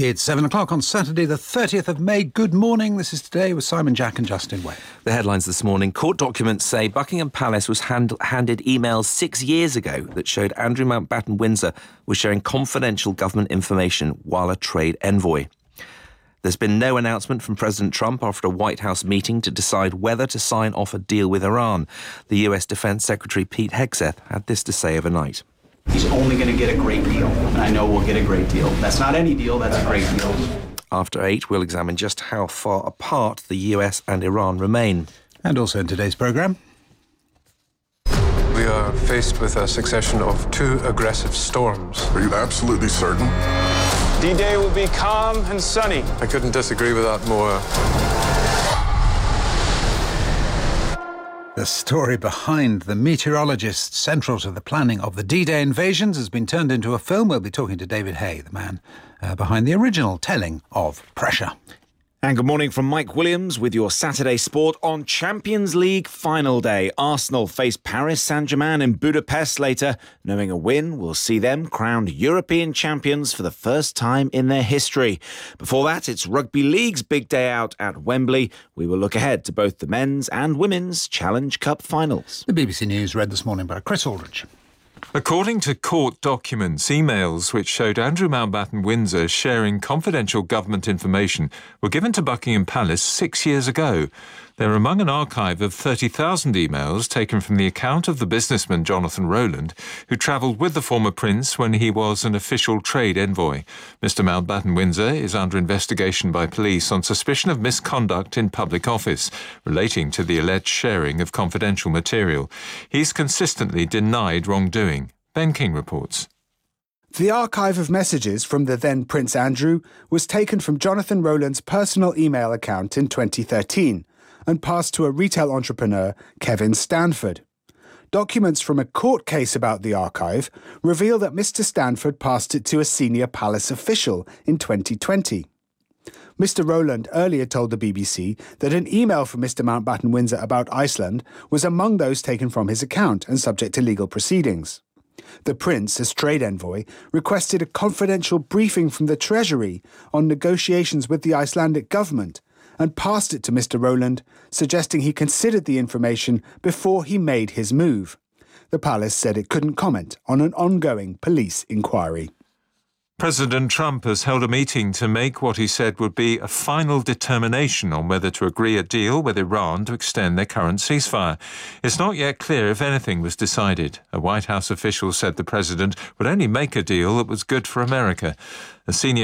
It's 7 o'clock on Saturday, the 30th of May. Good morning. This is Today with Simon Jack and Justin Way. The headlines this morning. Court documents say Buckingham Palace was handed emails 6 years ago that showed Andrew Mountbatten Windsor was sharing confidential government information while a trade envoy. There's been no announcement from President Trump after a White House meeting to decide whether to sign off a deal with Iran. The US Defense Secretary Pete Hegseth had this to say overnight. He's only going to get a great deal, and I know we'll get a great deal. That's not any deal, that's a great deal. After 8, we'll examine just how far apart the US and Iran remain. And also in today's programme. We are faced with a succession of two aggressive storms. Are you absolutely certain? D-Day will be calm and sunny. I couldn't disagree with that more. The story behind the meteorologists central to the planning of the D-Day invasions has been turned into a film. We'll be talking to David Hay, the man behind the original telling of Pressure. And good morning from Mike Williams with your Saturday sport on Champions League final day. Arsenal face Paris Saint-Germain in Budapest later. Knowing a win will see them crowned European champions for the first time in their history. Before that, it's Rugby League's big day out at Wembley. We will look ahead to both the men's and women's Challenge Cup finals. The BBC News read this morning by Chris Aldridge. According to court documents, emails which showed Andrew Mountbatten Windsor sharing confidential government information were given to Buckingham Palace 6 years ago. They're among an archive of 30,000 emails taken from the account of the businessman Jonathan Rowland, who travelled with the former prince when he was an official trade envoy. Mr. Mountbatten Windsor is under investigation by police on suspicion of misconduct in public office relating to the alleged sharing of confidential material. He's consistently denied wrongdoing. Ben King reports. The archive of messages from the then Prince Andrew was taken from Jonathan Rowland's personal email account in 2013 and passed to a retail entrepreneur, Kevin Stanford. Documents from a court case about the archive reveal that Mr. Stanford passed it to a senior palace official in 2020. Mr. Rowland earlier told the BBC that an email from Mr. Mountbatten Windsor about Iceland was among those taken from his account and subject to legal proceedings. The Prince, as trade envoy, requested a confidential briefing from the Treasury on negotiations with the Icelandic government and passed it to Mr. Rowland, suggesting he considered the information before he made his move. The palace said it couldn't comment on an ongoing police inquiry. President Trump has held a meeting to make what he said would be a final determination on whether to agree a deal with Iran to extend their current ceasefire. It's not yet clear if anything was decided. A White House official said the president would only make a deal that was good for America. A senior